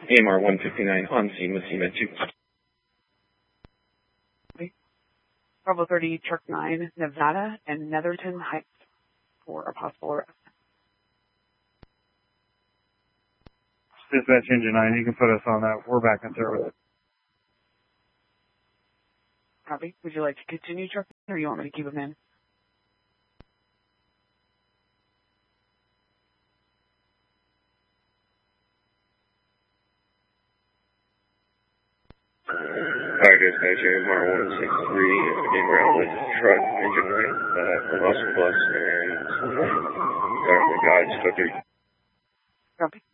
AMR 159 on scene with CMed 2. Bravo 30, Truck 9, Nevada, and Netherton Heights for a possible arrest. Dispatch Engine 9, you can put us on that. We're back in service. Copy. Would you like to continue, Truck 9, or you want me to keep him in? Fire dispatch AMR 163, in ground with truck engine 9, from Austin Plus, and Guides to 3. Copy.